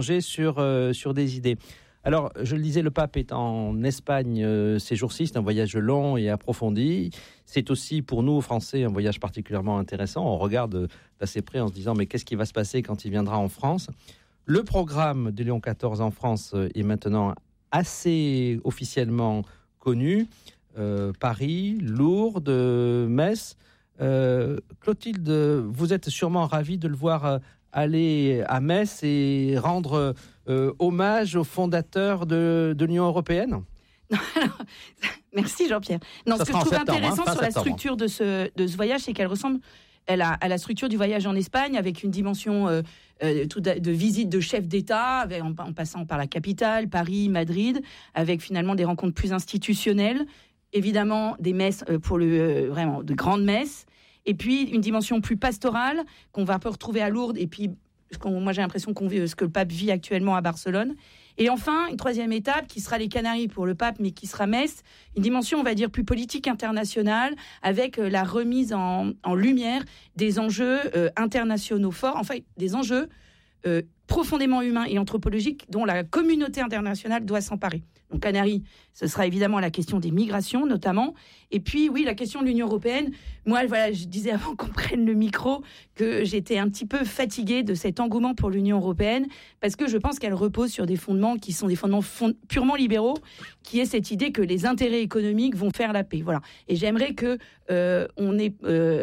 sur des idées. Alors, je le disais, le pape est en Espagne ces jours-ci. C'est un voyage long et approfondi. C'est aussi, pour nous, Français, un voyage particulièrement intéressant. On regarde d'assez près en se disant, mais qu'est-ce qui va se passer quand il viendra en France ? Le programme de Léon XIV en France est maintenant assez officiellement connu. Paris, Lourdes, Metz. Clotilde, vous êtes sûrement ravie de le voir aller à Metz et rendre hommage aux fondateurs de l'Union européenne. Merci Jean-Pierre. Non, ce que je trouve intéressant sur la structure de ce voyage, c'est qu'elle ressemble à la structure du voyage en Espagne, avec une dimension de visite de chefs d'État, en passant par la capitale, Paris, Madrid, avec finalement des rencontres plus institutionnelles, évidemment des messes vraiment de grandes messes, et puis une dimension plus pastorale qu'on va retrouver à Lourdes, et puis moi j'ai l'impression qu'on vit ce que le pape vit actuellement à Barcelone. Et enfin, une troisième étape qui sera les Canaries pour le pape, mais qui sera Metz, une dimension, on va dire, plus politique internationale, avec la remise en lumière des enjeux internationaux forts, enfin des enjeux profondément humains et anthropologiques dont la communauté internationale doit s'emparer. Donc Canaries, ce sera évidemment la question des migrations notamment, et puis oui, la question de l'Union européenne. Moi, voilà, je disais avant qu'on prenne le micro que j'étais un petit peu fatiguée de cet engouement pour l'Union européenne, parce que je pense qu'elle repose sur des fondements qui sont des fondements purement libéraux, qui est cette idée que les intérêts économiques vont faire la paix. Voilà. Et j'aimerais que on ait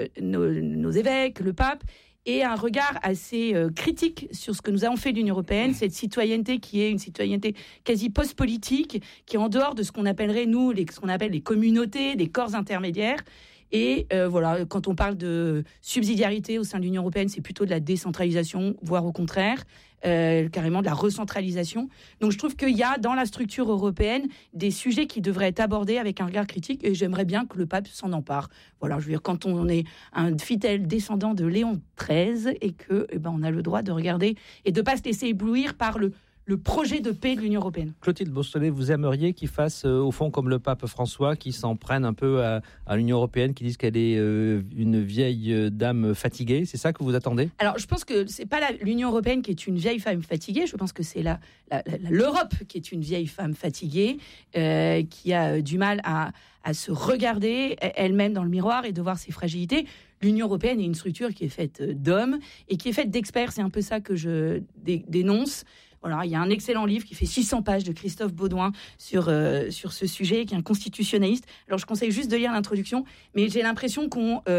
nos évêques, le pape, et un regard assez critique sur ce que nous avons fait de l'Union européenne, cette citoyenneté qui est une citoyenneté quasi post-politique, qui est en dehors de ce qu'on appellerait, nous, ce qu'on appelle les communautés, les corps intermédiaires. Et voilà, quand on parle de subsidiarité au sein de l'Union européenne, c'est plutôt de la décentralisation, voire au contraire, carrément de la recentralisation. Donc je trouve qu'il y a dans la structure européenne des sujets qui devraient être abordés avec un regard critique, et j'aimerais bien que le pape s'en empare. Voilà, je veux dire, quand on est un fidèle descendant de Léon XIII et que on a le droit de regarder et de ne pas se laisser éblouir par le projet de paix de l'Union européenne. Clotilde Beausoleil, vous aimeriez qu'il fasse, au fond, comme le pape François, qui s'en prenne un peu à l'Union européenne, qui dise qu'elle est une vieille dame fatiguée. C'est ça que vous attendez ? Alors, je pense que c'est pas l'Union européenne qui est une vieille femme fatiguée. Je pense que c'est l'Europe qui est une vieille femme fatiguée, qui a du mal à se regarder elle-même dans le miroir et de voir ses fragilités. L'Union européenne est une structure qui est faite d'hommes et qui est faite d'experts. C'est un peu ça que je dénonce. Voilà, il y a un excellent livre qui fait 600 pages de Christophe Baudouin sur ce sujet, qui est un constitutionnaliste. Alors, je conseille juste de lire l'introduction, mais j'ai l'impression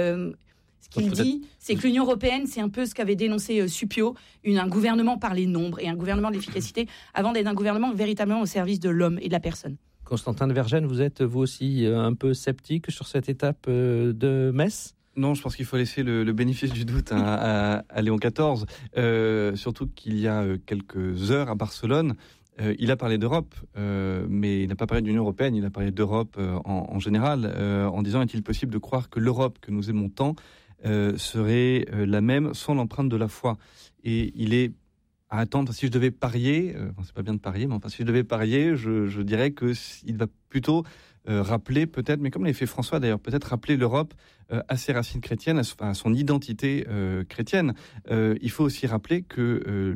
ce qu'il dit, c'est que l'Union européenne, c'est un peu ce qu'avait dénoncé Suppiot, un gouvernement par les nombres et un gouvernement de l'efficacité, avant d'être un gouvernement véritablement au service de l'homme et de la personne. Constantin de Vergennes, vous êtes vous aussi un peu sceptique sur cette étape de Metz ? Non, je pense qu'il faut laisser le bénéfice du doute à Léon XIV, surtout qu'il y a quelques heures à Barcelone, il a parlé d'Europe, mais il n'a pas parlé de l'Union européenne, il a parlé d'Europe en général, en disant: est-il possible de croire que l'Europe que nous aimons tant serait la même sans l'empreinte de la foi ? Et il est à attendre. Si je devais parier, c'est pas bien de parier, mais enfin, si je devais parier, je dirais qu'il va plutôt rappeler peut-être, mais comme l'avait fait François d'ailleurs, peut-être rappeler l'Europe à ses racines chrétiennes, à son identité chrétienne. Il faut aussi rappeler que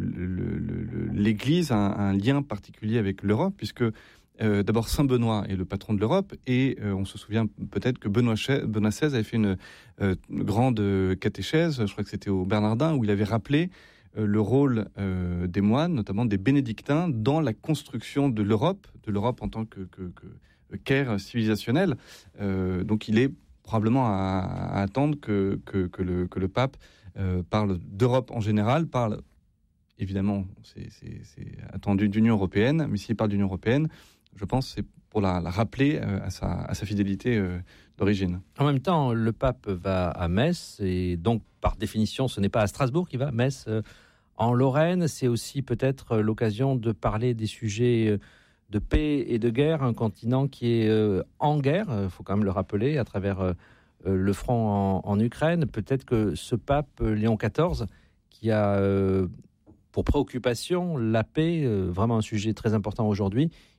l'Église a un lien particulier avec l'Europe, puisque d'abord Saint Benoît est le patron de l'Europe, et on se souvient peut-être que Benoît XVI avait fait une grande catéchèse, je crois que c'était au Bernardin, où il avait rappelé le rôle des moines, notamment des bénédictins, dans la construction de l'Europe en tant que qu'ère civilisationnelle. Donc il est probablement à attendre que le pape parle d'Europe en général, parle évidemment, c'est attendu d'Union européenne, mais s'il parle d'Union européenne, je pense que c'est pour la rappeler à sa fidélité d'origine. En même temps, le pape va à Metz, et donc par définition, ce n'est pas à Strasbourg qu'il va. Metz, en Lorraine, c'est aussi peut-être l'occasion de parler des sujets de paix et de guerre, un continent qui est en guerre, il faut quand même le rappeler, à travers le front en Ukraine. Peut-être que ce pape Léon XIV, qui a pour préoccupation la paix, vraiment un sujet très important aujourd'hui,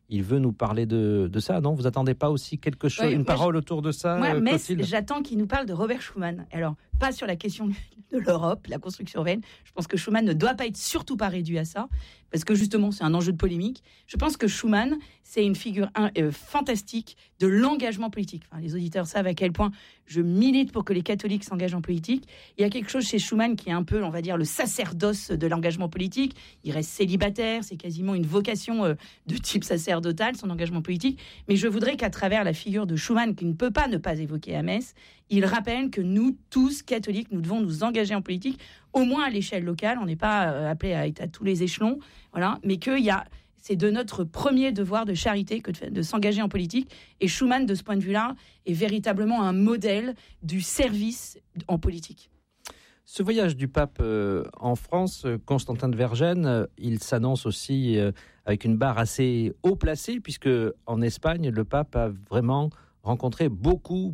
il veut nous parler de ça, non ? Vous attendez pas aussi quelque chose, une parole autour de ça, Clotilde ? J'attends qu'il nous parle de Robert Schuman. Alors, pas sur la question de l'Europe, la construction européenne. Je pense que Schuman ne doit pas être surtout pas réduit à ça, parce que justement, c'est un enjeu de polémique. Je pense que Schuman, c'est une figure fantastique de l'engagement politique. Enfin, les auditeurs savent à quel point je milite pour que les catholiques s'engagent en politique. Il y a quelque chose chez Schuman qui est un peu, on va dire, le sacerdoce de l'engagement politique. Il reste célibataire, c'est quasiment une vocation de type sacerdotal, son engagement politique. Mais je voudrais qu'à travers la figure de Schuman, qui ne peut pas ne pas évoquer à Metz, il rappelle que nous, tous catholiques, nous devons nous engager en politique, au moins à l'échelle locale. On n'est pas appelé à être à tous les échelons, voilà, mais c'est de notre premier devoir de charité que de s'engager en politique. Et Schuman, de ce point de vue-là, est véritablement un modèle du service en politique. Ce voyage du pape en France, Constantin de Vergennes, il s'annonce aussi avec une barre assez haut placée, puisque en Espagne, le pape a vraiment rencontré beaucoup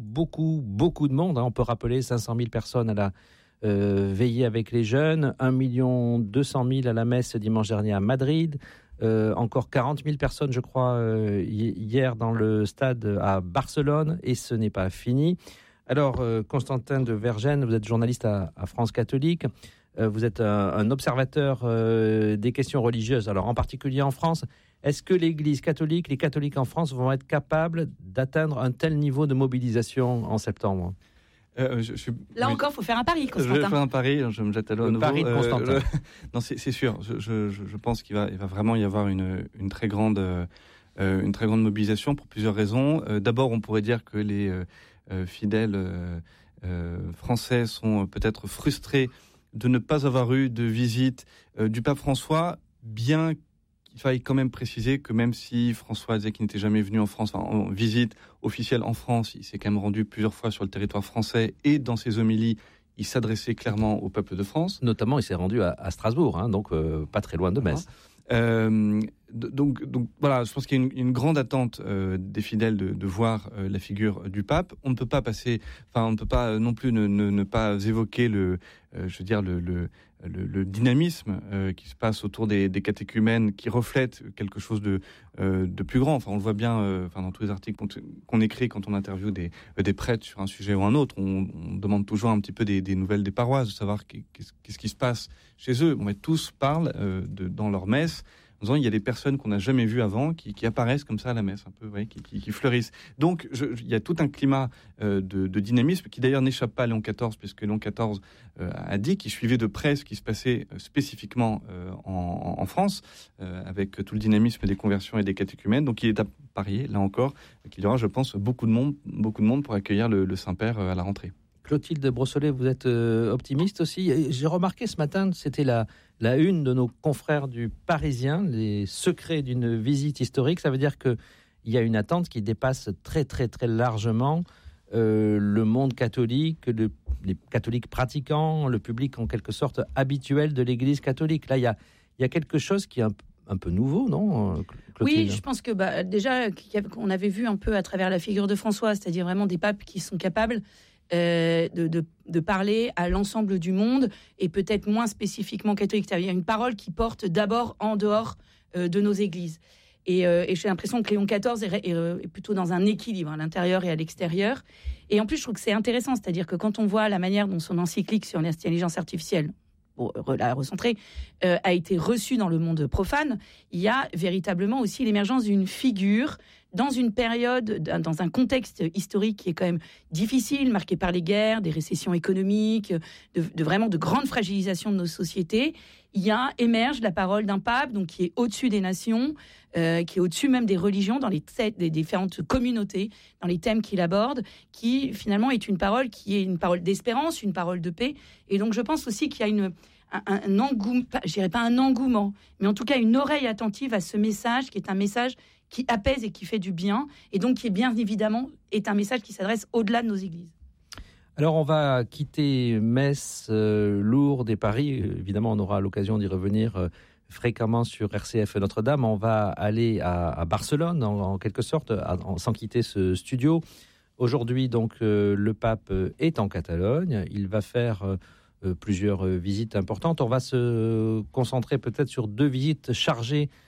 de monde. On peut rappeler 500 000 personnes à la veillée avec les jeunes, 1 200 000 à la messe dimanche dernier à Madrid, encore 40 000 personnes, je crois, hier dans le stade à Barcelone, et ce n'est pas fini. Alors, Constantin de Vergennes, vous êtes journaliste à France Catholique, vous êtes un observateur des questions religieuses, alors en particulier en France. Est-ce que l'Église catholique, les catholiques en France vont être capables d'atteindre un tel niveau de mobilisation en septembre ? Encore, il faut faire un pari, Constantin. Je vais faire un pari, je me jette à l'eau à nouveau. Pari de Constantin. Non, c'est sûr. Je pense qu'il va vraiment y avoir une très grande mobilisation pour plusieurs raisons. D'abord, on pourrait dire que les fidèles français sont peut-être frustrés de ne pas avoir eu de visite du pape François, bien qu'il faille quand même préciser que même si François disait qu'il n'était jamais venu en France, en visite officielle en France, il s'est quand même rendu plusieurs fois sur le territoire français, et dans ses homélies, il s'adressait clairement au peuple de France. Notamment, il s'est rendu à Strasbourg, donc pas très loin de Metz. Donc voilà, je pense qu'il y a une grande attente des fidèles de voir la figure du pape. On ne peut pas on ne peut pas non plus ne pas évoquer le dynamisme qui se passe autour des catéchumènes, qui reflète quelque chose de plus grand. Enfin, on le voit bien dans tous les articles qu'on écrit quand on interviewe des prêtres sur un sujet ou un autre. On demande toujours un petit peu des nouvelles des paroisses, de savoir qu'est-ce qui se passe chez eux. Mais tous parlent dans leur messe. En disant, il y a des personnes qu'on n'a jamais vues avant qui apparaissent comme ça à la messe, un peu, qui fleurissent. Donc, il y a tout un climat de dynamisme qui d'ailleurs n'échappe pas à Léon XIV, puisque Léon XIV a dit qu'il suivait de près ce qui se passait spécifiquement en France, avec tout le dynamisme des conversions et des catéchumènes. Donc, il est à parier, là encore, qu'il y aura, je pense, beaucoup de monde pour accueillir le Saint-Père à la rentrée. Clotilde Brossolet, vous êtes optimiste aussi. J'ai remarqué ce matin, c'était la une de nos confrères du Parisien, les secrets d'une visite historique. Ça veut dire qu'il y a une attente qui dépasse très très très largement le monde catholique, les catholiques pratiquants, le public en quelque sorte habituel de l'Église catholique. Là, il y a quelque chose qui est un peu nouveau, non, Clotilde ? Oui, je pense que déjà, on avait vu un peu à travers la figure de François, c'est-à-dire vraiment des papes qui sont capables de parler à l'ensemble du monde, et peut-être moins spécifiquement catholique. Il y a une parole qui porte d'abord en dehors de nos églises. Et j'ai l'impression que Léon XIV est plutôt dans un équilibre à l'intérieur et à l'extérieur. Et en plus, je trouve que c'est intéressant, c'est-à-dire que quand on voit la manière dont son encyclique sur l'intelligence artificielle, pour la recentrer, a été reçue dans le monde profane, il y a véritablement aussi l'émergence d'une figure dans une période, dans un contexte historique qui est quand même difficile, marqué par les guerres, des récessions économiques, vraiment de grandes fragilisations de nos sociétés. Émerge la parole d'un pape, donc qui est au-dessus des nations, qui est au-dessus même des religions, dans des différentes communautés, dans les thèmes qu'il aborde, qui finalement est une parole qui est une parole d'espérance, une parole de paix. Et donc je pense aussi qu'il y a un engouement, je dirais pas un engouement, mais en tout cas une oreille attentive à ce message, qui est un message qui apaise et qui fait du bien, et donc qui est bien évidemment est un message qui s'adresse au-delà de nos églises. Alors on va quitter Metz, Lourdes et Paris. Évidemment, on aura l'occasion d'y revenir fréquemment sur RCF Notre-Dame. On va aller à Barcelone, en quelque sorte, sans quitter ce studio. Aujourd'hui, donc, le pape est en Catalogne. Il va faire plusieurs visites importantes. On va se concentrer peut-être sur 2 visites chargées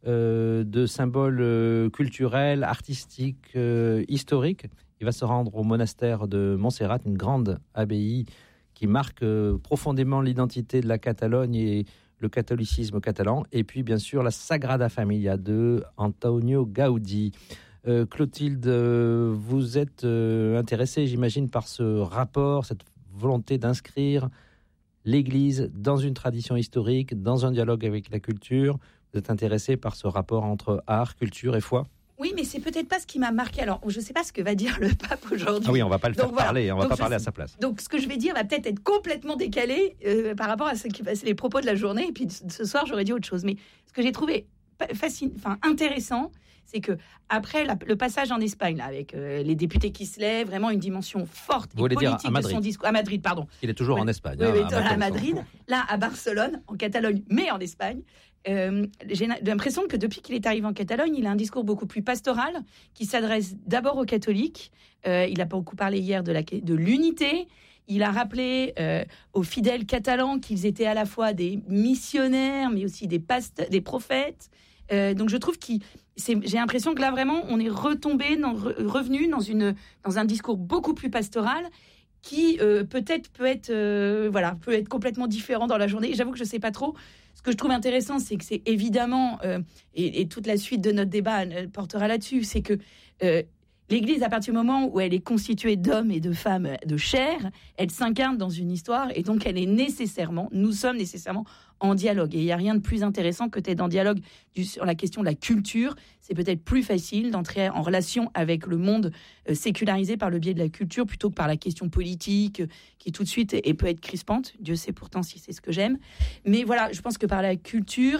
de symboles culturels, artistiques, historiques. Il va se rendre au monastère de Montserrat, une grande abbaye qui marque profondément l'identité de la Catalogne et le catholicisme catalan. Et puis, bien sûr, la Sagrada Familia de Antonio Gaudí. Clotilde, vous êtes intéressée, j'imagine, par ce rapport, cette volonté d'inscrire l'Église dans une tradition historique, dans un dialogue avec la culture. Vous êtes intéressée par ce rapport entre art, culture et foi ? Oui, mais c'est peut-être pas ce qui m'a marqué. Alors, je ne sais pas ce que va dire le pape aujourd'hui. Ah oui, on ne va pas le faire parler, on ne va pas parler à sa place. Donc, ce que je vais dire va peut-être être complètement décalé par rapport à les propos de la journée. Et puis, ce soir, j'aurais dit autre chose. Mais ce que j'ai trouvé intéressant, c'est que après le passage en Espagne, là, avec les députés qui se lèvent, vraiment une dimension forte et politique de son discours. À Madrid, pardon. Il est toujours en Espagne. Oui, à Madrid. Là, à Barcelone, en Catalogne, mais en Espagne. J'ai l'impression que depuis qu'il est arrivé en Catalogne, il a un discours beaucoup plus pastoral, qui s'adresse d'abord aux catholiques. Il a beaucoup parlé hier de l'unité. Il a rappelé aux fidèles catalans qu'ils étaient à la fois des missionnaires, mais aussi des prophètes. Donc je trouve j'ai l'impression que là vraiment on est revenu dans un discours beaucoup plus pastoral qui peut-être peut être complètement différent dans la journée. Et j'avoue que je sais pas trop. Ce que je trouve intéressant, c'est que c'est évidemment et toute la suite de notre débat portera là-dessus, c'est que l'Église, à partir du moment où elle est constituée d'hommes et de femmes de chair, elle s'incarne dans une histoire et donc nous sommes nécessairement en dialogue. Et il n'y a rien de plus intéressant que d'être en dialogue sur la question de la culture. C'est peut-être plus facile d'entrer en relation avec le monde sécularisé par le biais de la culture plutôt que par la question politique qui tout de suite peut être crispante. Dieu sait pourtant si c'est ce que j'aime. Mais voilà, je pense que par la culture,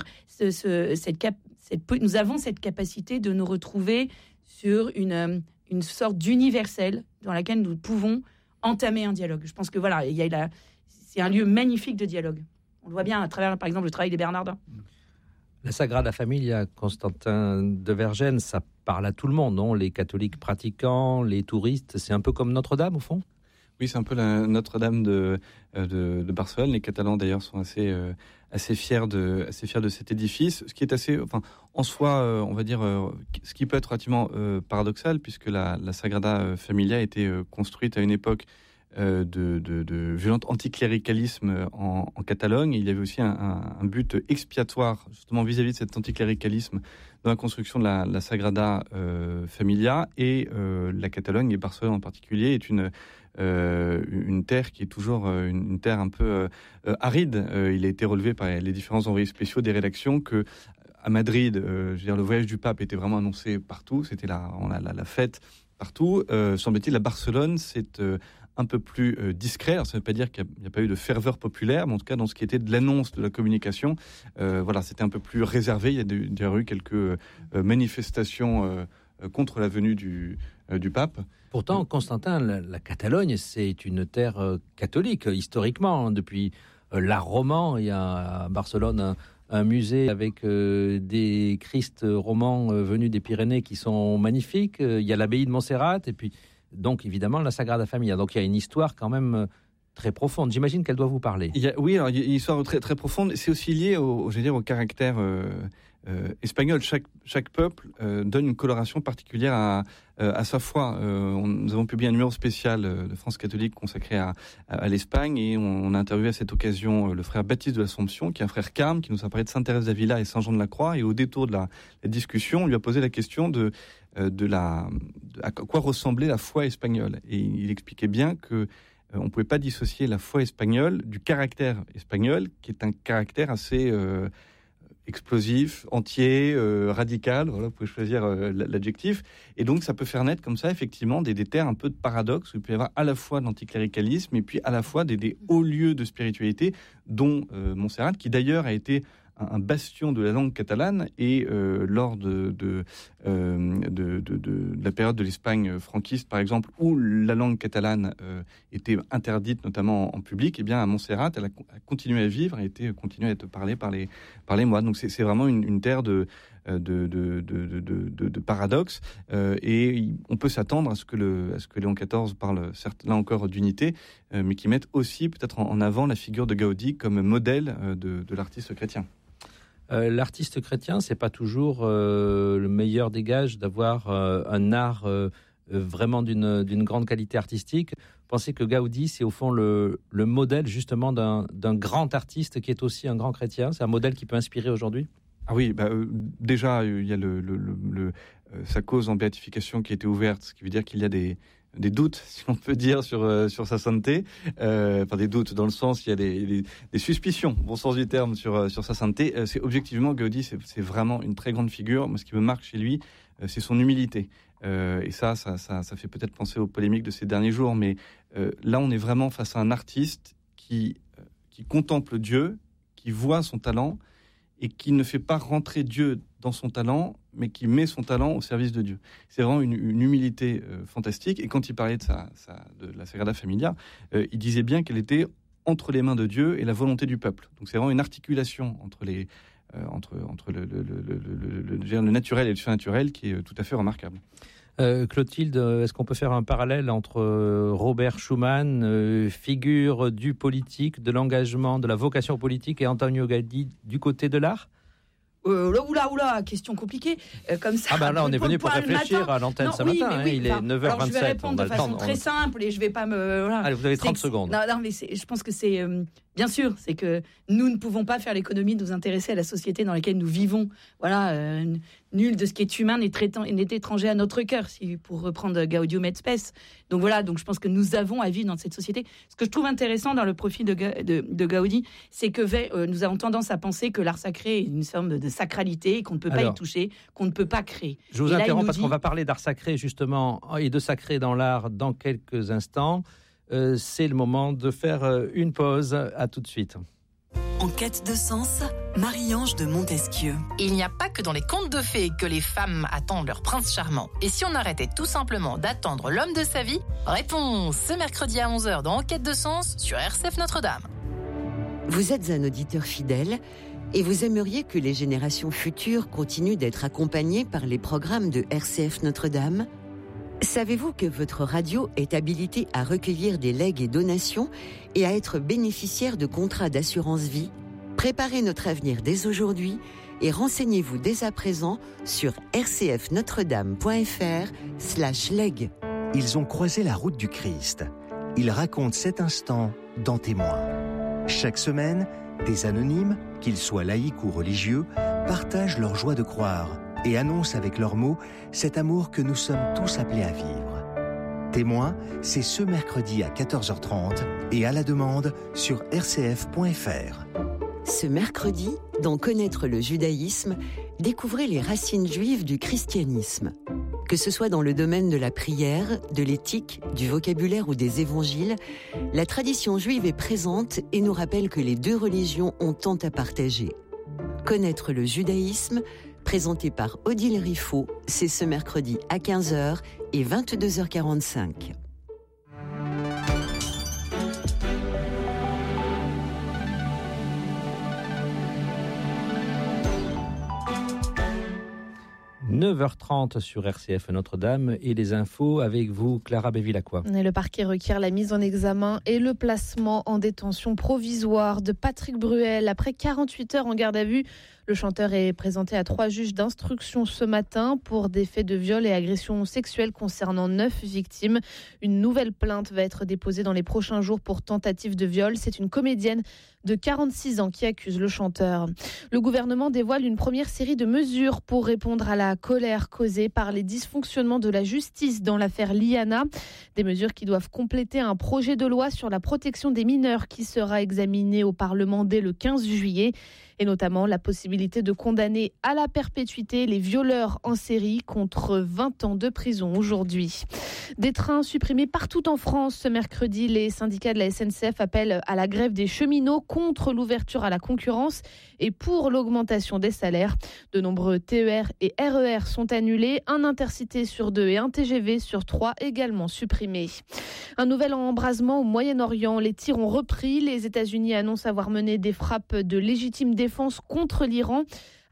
nous avons cette capacité de nous retrouver sur une sorte d'universel dans laquelle nous pouvons entamer un dialogue. Je pense que voilà, c'est un lieu magnifique de dialogue. On le voit bien à travers, par exemple, le travail des Bernardins. La Sagrada Familia, Constantin de Vergennes, ça parle à tout le monde, non ? Les catholiques pratiquants, les touristes, c'est un peu comme Notre-Dame, au fond ? Oui, c'est un peu la Notre-Dame de Barcelone. Les Catalans, d'ailleurs, sont assez fiers de cet édifice. Ce qui est assez, en soi, on va dire, ce qui peut être relativement paradoxal, puisque la Sagrada Familia a été construite à une époque de violent anticléricalisme en Catalogne. Il y avait aussi un but expiatoire, justement, vis-à-vis de cet anticléricalisme dans la construction de la Sagrada Familia. Et la Catalogne, et Barcelone en particulier, est une terre qui est toujours une terre un peu aride. Il a été relevé par les différents envoyés spéciaux des rédactions que à Madrid, le voyage du pape était vraiment annoncé partout. C'était la fête partout. Semble-t-il, à Barcelone, c'est un peu plus discret. Alors, ça ne veut pas dire qu'il n'y a pas eu de ferveur populaire, mais en tout cas, dans ce qui était de l'annonce de la communication, c'était un peu plus réservé. Il y a eu quelques manifestations contre la venue du pape. Pourtant, Constantin, la Catalogne, c'est une terre catholique, historiquement. Depuis l'art roman, il y a à Barcelone un musée avec des Christ romans venus des Pyrénées qui sont magnifiques. Il y a l'abbaye de Montserrat, et puis, donc, évidemment, la Sagrada Familia. Donc, il y a une histoire quand même très profonde. J'imagine qu'elle doit vous parler. Il y a une histoire très, très profonde. C'est aussi lié au caractère espagnol. Chaque peuple donne une coloration particulière à sa foi. Nous avons publié un numéro spécial de France catholique consacré à l'Espagne, et on a interviewé à cette occasion le frère Baptiste de l'Assomption, qui est un frère carme, qui nous a parlé de Sainte-Thérèse d'Avila et Saint-Jean-de-la-Croix. Et au détour de la discussion, on lui a posé la question à quoi ressemblait la foi espagnole. Et il expliquait bien que on ne pouvait pas dissocier la foi espagnole du caractère espagnol, qui est un caractère assez explosif, entier, radical. Voilà, vous pouvez choisir l'adjectif. Et donc, ça peut faire naître comme ça, effectivement, des terres un peu de paradoxe, où il peut y avoir à la fois de l'anticléricalisme et puis à la fois des hauts lieux de spiritualité, dont Montserrat, qui d'ailleurs a été un bastion de la langue catalane, et lors de la période de l'Espagne franquiste, par exemple, où la langue catalane était interdite, notamment en public, et bien à Montserrat, elle a continué à vivre et continué à être parlée par les moines. Donc c'est vraiment une terre de paradoxe, et on peut s'attendre à ce que Léon XIV parle, certes, là encore, d'unité, mais qui mette aussi peut-être en avant la figure de Gaudí comme modèle de l'artiste chrétien. L'artiste chrétien, c'est pas toujours le meilleur des gages d'avoir un art vraiment d'une grande qualité artistique. Pensez que Gaudi, c'est au fond le modèle justement d'un grand artiste qui est aussi un grand chrétien. C'est un modèle qui peut inspirer aujourd'hui. Ah oui, déjà il y a sa cause en béatification qui a été ouverte, ce qui veut dire qu'il y a des doutes, si on peut dire, sur sa sainteté. Enfin, des doutes dans le sens, il y a des suspicions, bon sens du terme, sur sa sainteté. C'est objectivement, Gaudi, c'est vraiment une très grande figure. Moi, ce qui me marque chez lui, c'est son humilité. Et ça fait peut-être penser aux polémiques de ces derniers jours, mais là, on est vraiment face à un artiste qui contemple Dieu, qui voit son talent et qui ne fait pas rentrer Dieu dans son talent, mais qui met son talent au service de Dieu. C'est vraiment une humilité fantastique. Et quand il parlait de la Sagrada Familia, il disait bien qu'elle était entre les mains de Dieu et la volonté du peuple. Donc c'est vraiment une articulation entre le naturel et le surnaturel qui est tout à fait remarquable. Clotilde, est-ce qu'on peut faire un parallèle entre Robert Schumann, figure du politique, de l'engagement, de la vocation politique, et Antonio Gaudi du côté de l'art ? Oula, question compliquée. Comme ça. Ah ben là, on est venu pour réfléchir à l'antenne ce matin. Oui, il est 9h27. Alors je vais répondre de façon très simple et je vais pas me. Voilà. Allez, vous avez 30 secondes. Non, mais je pense que c'est bien sûr, c'est que nous ne pouvons pas faire l'économie de nous intéresser à la société dans laquelle nous vivons. Voilà, nul de ce qui est humain n'est étranger à notre cœur, pour reprendre Gaudium et Spes. Donc voilà, donc je pense que nous avons à vivre dans cette société. Ce que je trouve intéressant dans le profil de Gaudi, c'est que nous avons tendance à penser que l'art sacré est une forme de sacralité, qu'on ne peut pas y toucher, qu'on ne peut pas créer. Je vous interromps parce qu'on va parler d'art sacré justement et de sacré dans l'art dans quelques instants. C'est le moment de faire une pause. À tout de suite. En quête de sens, Marie-Ange de Montesquieu. Il n'y a pas que dans les contes de fées que les femmes attendent leur prince charmant. Et si on arrêtait tout simplement d'attendre l'homme de sa vie ? Réponse ce mercredi à 11h dans En quête de sens sur RCF Notre-Dame. Vous êtes un auditeur fidèle et vous aimeriez que les générations futures continuent d'être accompagnées par les programmes de RCF Notre-Dame ? Savez-vous que votre radio est habilitée à recueillir des legs et donations et à être bénéficiaire de contrats d'assurance vie ? Préparez notre avenir dès aujourd'hui et renseignez-vous dès à présent sur rcfnotredame.fr/leg. Ils ont croisé la route du Christ. Ils racontent cet instant dans Témoins. Chaque semaine, des anonymes, qu'ils soient laïcs ou religieux, partagent leur joie de croire et annoncent avec leurs mots cet amour que nous sommes tous appelés à vivre. Témoins, c'est ce mercredi à 14h30 et à la demande sur rcf.fr. Ce mercredi, dans Connaître le judaïsme, découvrez les racines juives du christianisme. Que ce soit dans le domaine de la prière, de l'éthique, du vocabulaire ou des évangiles, la tradition juive est présente et nous rappelle que les deux religions ont tant à partager. Connaître le judaïsme, présenté par Odile Riffaut, c'est ce mercredi à 15h et 22h45. « 9h30 sur RCF Notre-Dame et les infos avec vous, Clara Bévilacqua. Le parquet requiert la mise en examen et le placement en détention provisoire de Patrick Bruel. Après 48 heures en garde à vue, le chanteur est présenté à 3 juges d'instruction ce matin pour des faits de viol et agression sexuelle concernant 9 victimes. Une nouvelle plainte va être déposée dans les prochains jours pour tentative de viol. C'est une comédienne de 46 ans qui accuse le chanteur. Le gouvernement dévoile une première série de mesures pour répondre à la colère causée par les dysfonctionnements de la justice dans l'affaire Liana. Des mesures qui doivent compléter un projet de loi sur la protection des mineurs qui sera examiné au Parlement dès le 15 juillet. Et notamment la possibilité de condamner à la perpétuité les violeurs en série contre 20 ans de prison aujourd'hui. Des trains supprimés partout en France ce mercredi. Les syndicats de la SNCF appellent à la grève des cheminots contre l'ouverture à la concurrence et pour l'augmentation des salaires. De nombreux TER et RER sont annulés. Un Intercité sur 2 et un TGV sur 3 également supprimés. Un nouvel embrasement au Moyen-Orient. Les tirs ont repris. Les États-Unis annoncent avoir mené des frappes de légitime défense contre l'Iran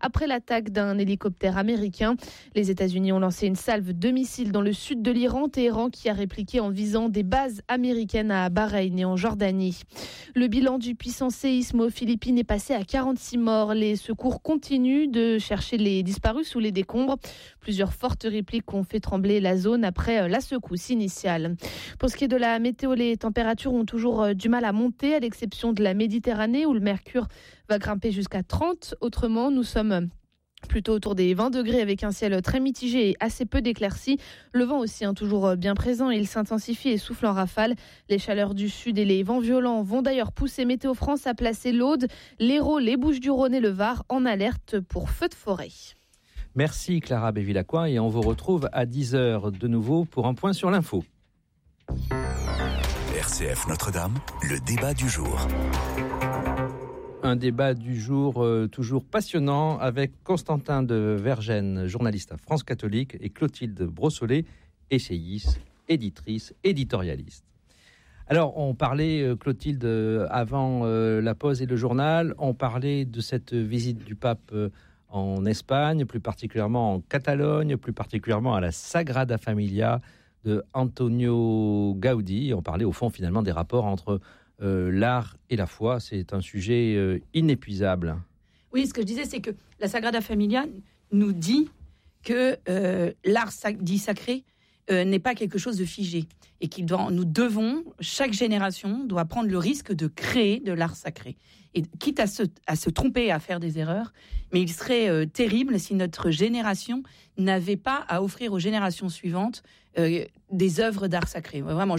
après l'attaque d'un hélicoptère américain. Les États-Unis ont lancé une salve de missiles dans le sud de l'Iran, Téhéran qui a répliqué en visant des bases américaines à Bahreïn et en Jordanie. Le bilan du puissant séisme aux Philippines est passé à 46 morts. Les secours continuent de chercher les disparus sous les décombres. Plusieurs fortes répliques ont fait trembler la zone après la secousse initiale. Pour ce qui est de la météo, les températures ont toujours du mal à monter, à l'exception de la Méditerranée où le mercure va grimper jusqu'à 30. Autrement, nous sommes plutôt autour des 20 degrés avec un ciel très mitigé et assez peu d'éclaircies. Le vent aussi, toujours bien présent, il s'intensifie et souffle en rafale. Les chaleurs du sud et les vents violents vont d'ailleurs pousser Météo France à placer l'Aude, l'Hérault, les Bouches-du-Rhône et le Var en alerte pour feux de forêt. Merci Clara Bévilacqua et on vous retrouve à 10h de nouveau pour un point sur l'info. RCF Notre-Dame, le débat du jour. Un débat du jour toujours passionnant avec Constantin de Vergennes, journaliste à France Catholique, et Clotilde Brossolet, essayiste, éditrice, éditorialiste. Alors, on parlait, Clotilde, avant la pause et le journal, on parlait de cette visite du pape en Espagne, plus particulièrement en Catalogne, plus particulièrement à la Sagrada Familia de Antonio Gaudí. On parlait au fond finalement des rapports entre l'art et la foi. C'est un sujet inépuisable. Oui, ce que je disais, c'est que la Sagrada Familia nous dit que l'art dit sacré n'est pas quelque chose de figé et chaque génération doit prendre le risque de créer de l'art sacré. Et quitte à se tromper, à faire des erreurs, mais il serait terrible si notre génération n'avait pas à offrir aux générations suivantes des œuvres d'art sacré. Vraiment,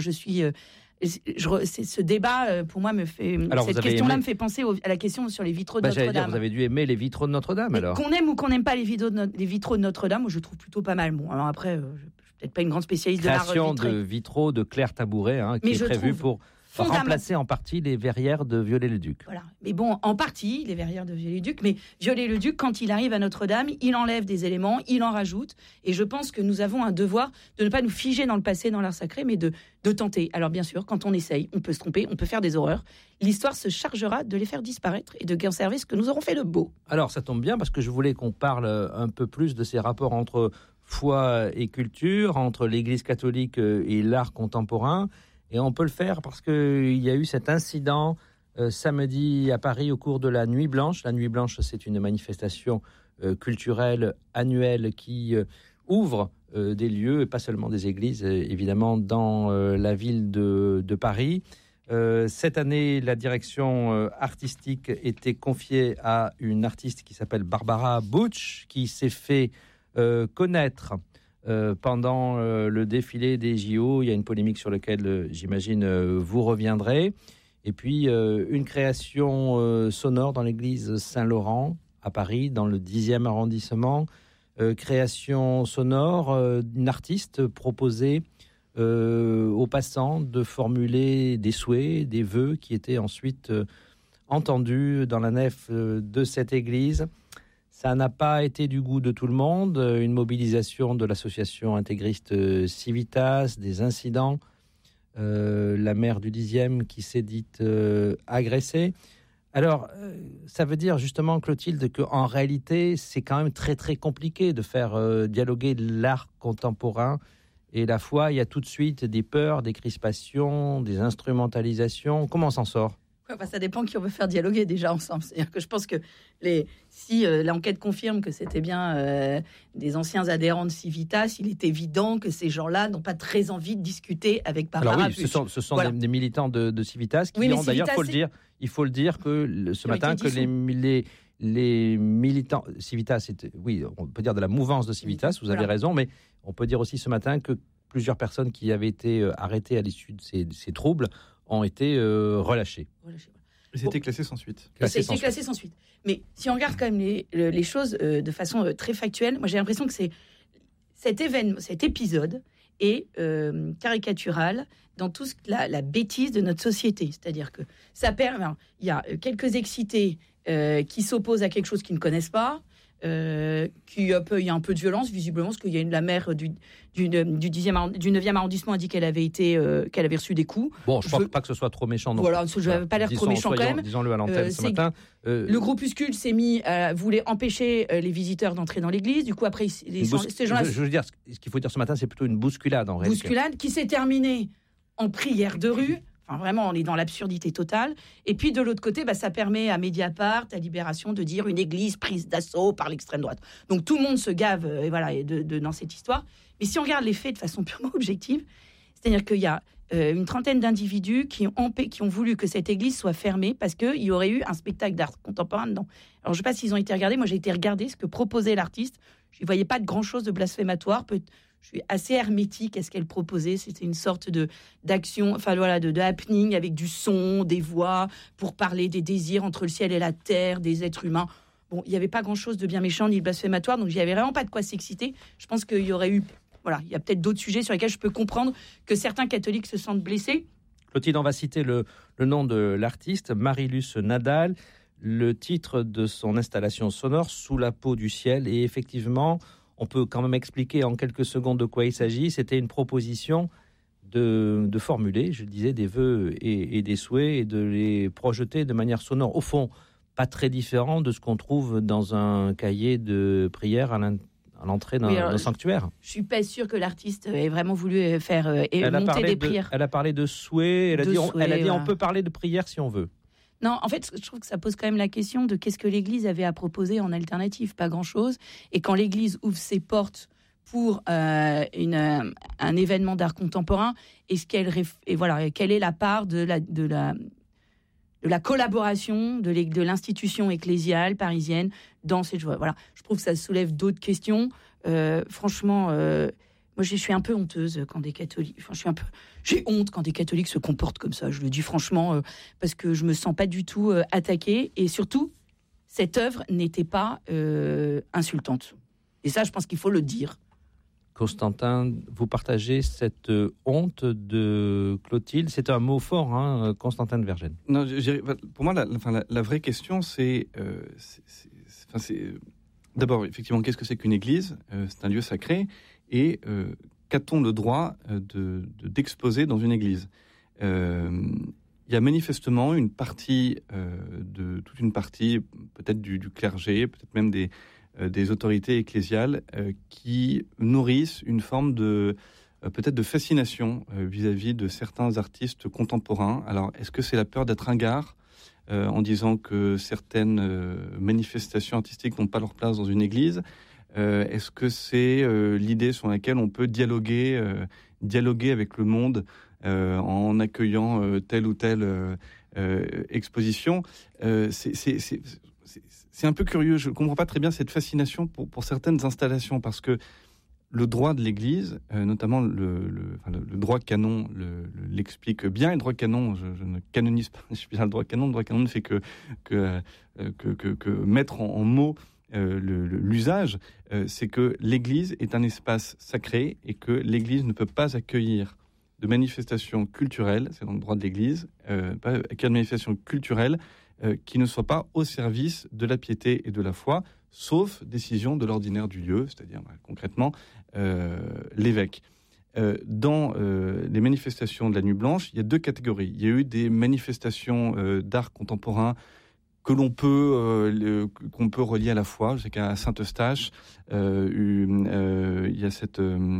ce débat, pour moi, cette question-là me fait penser à la question sur les vitraux de Notre-Dame. Vous avez dû aimer les vitraux de Notre-Dame, alors. Qu'on aime ou qu'on n'aime pas les vitraux de Notre-Dame, moi, je trouve plutôt pas mal. Bon, alors après, je ne suis peut-être pas une grande spécialiste de l'art vitré. Création de vitraux de Claire Tabouret, qui est prévue pour remplacer en partie les verrières de Viollet-le-Duc. Voilà. Mais bon, en partie, les verrières de Viollet-le-Duc. Mais Viollet-le-Duc, quand il arrive à Notre-Dame, il enlève des éléments, il en rajoute. Et je pense que nous avons un devoir de ne pas nous figer dans le passé, dans l'art sacré, mais de tenter. Alors bien sûr, quand on essaye, on peut se tromper, on peut faire des horreurs. L'histoire se chargera de les faire disparaître et de conserver ce que nous aurons fait de beau. Alors ça tombe bien parce que je voulais qu'on parle un peu plus de ces rapports entre foi et culture, entre l'Église catholique et l'art contemporain. Et on peut le faire parce qu'il y a eu cet incident samedi à Paris au cours de la Nuit Blanche. La Nuit Blanche, c'est une manifestation culturelle annuelle qui ouvre des lieux, et pas seulement des églises, évidemment, dans la ville de Paris. Cette année, la direction artistique était confiée à une artiste qui s'appelle Barbara Butch, qui s'est fait connaître pendant le défilé des JO. Il y a une polémique sur laquelle, j'imagine, vous reviendrez. Et puis, une création sonore dans l'église Saint-Laurent, à Paris, dans le 10e arrondissement. Création sonore d'une artiste proposée aux passants de formuler des souhaits, des vœux qui étaient ensuite entendus dans la nef de cette église. Ça n'a pas été du goût de tout le monde. Une mobilisation de l'association intégriste Civitas, des incidents. La maire du 10e qui s'est dite agressée. Alors, ça veut dire justement, Clotilde, qu'en réalité, c'est quand même très très compliqué de faire dialoguer l'art contemporain et la foi. Il y a tout de suite des peurs, des crispations, des instrumentalisations. Comment on s'en sort ? Ça dépend qui on veut faire dialoguer déjà ensemble. C'est-à-dire que je pense que si l'enquête confirme que c'était bien des anciens adhérents de Civitas, il est évident que ces gens-là n'ont pas très envie de discuter avec Barbara Butch. Ce sont voilà. des militants de Civitas qui ont d'ailleurs, il faut le dire, que ce matin, que les militants Civitas, on peut dire de la mouvance de Civitas, vous avez raison, mais on peut dire aussi ce matin que plusieurs personnes qui avaient été arrêtées à l'issue de ces troubles ont été relâchés. C'était classé sans suite. Classé sans suite. Mais si on regarde quand même les choses de façon très factuelle, moi j'ai l'impression que cet épisode est caricatural dans tout la bêtise de notre société. C'est-à-dire que il y a quelques excités qui s'opposent à quelque chose qu'ils ne connaissent pas. il y a un peu de violence, visiblement, parce qu'il y a la maire du 9e arrondissement a dit qu'elle avait reçu des coups. Bon, je ne pense pas que ce soit trop méchant. Voilà, je n'avais pas l'air trop méchant quand même. Disons-le à l'antenne ce matin. Le groupuscule voulait empêcher les visiteurs d'entrer dans l'église. Du coup, après, ces gens-là... Je veux dire, ce qu'il faut dire ce matin, c'est plutôt une bousculade en réalité. Bousculade qui s'est terminée en prière de rue. Enfin, vraiment, on est dans l'absurdité totale. Et puis, de l'autre côté, ça permet à Mediapart, à Libération, de dire une église prise d'assaut par l'extrême droite. Donc, tout le monde se gave dans cette histoire. Mais si on regarde les faits de façon purement objective, c'est-à-dire qu'il y a une trentaine d'individus qui ont voulu que cette église soit fermée parce qu'il y aurait eu un spectacle d'art contemporain dedans. Alors, je ne sais pas s'ils ont été regardés. Moi, j'ai été regarder ce que proposait l'artiste. Je ne voyais pas de grand-chose de blasphématoire. Je suis assez hermétique à ce qu'elle proposait. C'était une sorte d'action, de happening avec du son, des voix, pour parler des désirs entre le ciel et la terre, des êtres humains. Bon, il n'y avait pas grand-chose de bien méchant ni de blasphématoire, donc il n'y avait vraiment pas de quoi s'exciter. Je pense qu'il y aurait eu... Voilà, il y a peut-être d'autres sujets sur lesquels je peux comprendre que certains catholiques se sentent blessés. Clotilde, on va citer le nom de l'artiste, Marilus Nadal, le titre de son installation sonore, Sous la peau du ciel, et effectivement... On peut quand même expliquer en quelques secondes de quoi il s'agit. C'était une proposition de formuler, je disais, des vœux et des souhaits et de les projeter de manière sonore. Au fond, pas très différent de ce qu'on trouve dans un cahier de prière à l'entrée d'un sanctuaire. Je ne suis pas sûre que l'artiste ait vraiment voulu faire monter des prières. Elle a parlé de souhaits. Elle a dit on peut parler de prière si on veut. Non, en fait, je trouve que ça pose quand même la question de qu'est-ce que l'Église avait à proposer en alternative. Pas grand-chose. Et quand l'Église ouvre ses portes pour un événement d'art contemporain, quelle est la part de la collaboration de l'institution ecclésiale parisienne dans cette joie. Voilà, je trouve que ça soulève d'autres questions. Franchement, moi, je suis un peu honteuse quand des catholiques... J'ai honte quand des catholiques se comportent comme ça, je le dis franchement, parce que je me sens pas du tout attaquée. Et surtout, cette œuvre n'était pas insultante. Et ça, je pense qu'il faut le dire. Constantin, vous partagez cette honte de Clotilde. C'est un mot fort, Constantin de Vergennes. Non, pour moi, la vraie question, c'est d'abord, effectivement, qu'est-ce que c'est qu'une église ? C'est un lieu sacré. Et qu'a-t-on le droit d'exposer dans une église ? Il y a manifestement une partie, toute une partie, peut-être du clergé, peut-être même des autorités ecclésiales, qui nourrissent une forme peut-être de fascination vis-à-vis de certains artistes contemporains. Alors, est-ce que c'est la peur d'être ringard en disant que certaines manifestations artistiques n'ont pas leur place dans une église ? Est-ce que c'est l'idée sur laquelle on peut dialoguer avec le monde en accueillant telle ou telle exposition ? C'est un peu curieux. Je ne comprends pas très bien cette fascination pour certaines installations, parce que le droit de l'Église, notamment le droit canon, l'explique bien. Et le droit canon, je ne canonise pas. Je suis bien le droit canon. Le droit canon ne fait que mettre en mots l'usage, c'est que l'Église est un espace sacré et que l'Église ne peut pas accueillir de manifestations culturelles, c'est dans le droit de l'Église, pas accueillir de manifestations culturelles qui ne soient pas au service de la piété et de la foi, sauf décision de l'ordinaire du lieu, c'est-à-dire concrètement l'évêque. Dans les manifestations de la Nuit Blanche, il y a deux catégories. Il y a eu des manifestations d'art contemporain qu'on peut relier à la foi. Je sais qu'à Saint-Eustache, il y a cette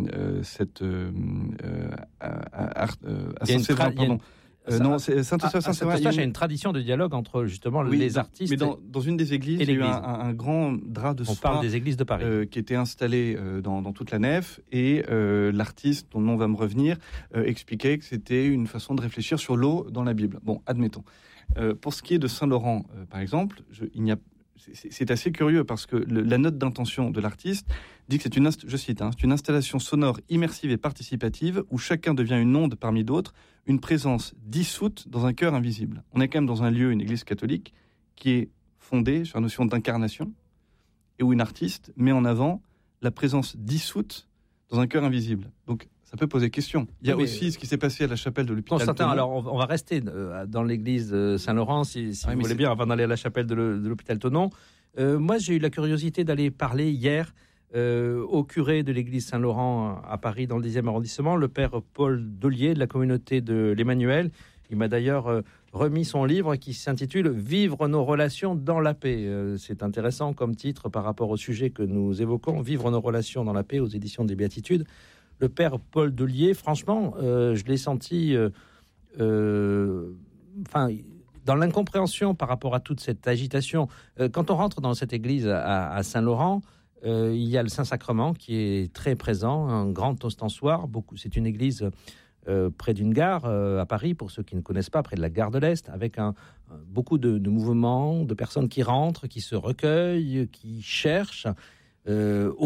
Saint-Séverin, pardon. Non, c'est Saint-Eustache a une tradition de dialogue entre justement les artistes. Mais dans une des églises, il y a eu un grand drap de soie. On parle des églises de Paris. Qui était installé dans toute la nef, et l'artiste, dont le nom va me revenir, expliquait que c'était une façon de réfléchir sur l'eau dans la Bible. Bon, admettons. Pour ce qui est de Saint-Laurent, par exemple, c'est assez curieux parce que la note d'intention de l'artiste dit que c'est c'est une installation sonore immersive et participative où chacun devient une onde parmi d'autres, une présence dissoute dans un cœur invisible. On est quand même dans un lieu, une église catholique, qui est fondée sur la notion d'incarnation et où une artiste met en avant la présence dissoute dans un cœur invisible. Donc, ça peut poser question. Il y a aussi ce qui s'est passé à la chapelle de l'hôpital Constantin, alors on va rester dans l'église Saint-Laurent, si vous voulez bien, avant d'aller à la chapelle de l'hôpital Thonon. Moi, j'ai eu la curiosité d'aller parler hier au curé de l'église Saint-Laurent à Paris, dans le 10e arrondissement, le père Paul Dollier de la communauté de l'Emmanuel. Il m'a d'ailleurs remis son livre qui s'intitule « Vivre nos relations dans la paix ». C'est intéressant comme titre par rapport au sujet que nous évoquons, « Vivre nos relations dans la paix » aux éditions des Béatitudes. Le père Paul Dollier, franchement, je l'ai senti... dans l'incompréhension par rapport à toute cette agitation. Quand on rentre dans cette église à Saint-Laurent, il y a le Saint-Sacrement qui est très présent, un grand ostensoir. C'est une église près d'une gare à Paris, pour ceux qui ne connaissent pas, près de la gare de l'Est, avec beaucoup de mouvements, de personnes qui rentrent, qui se recueillent, qui cherchent.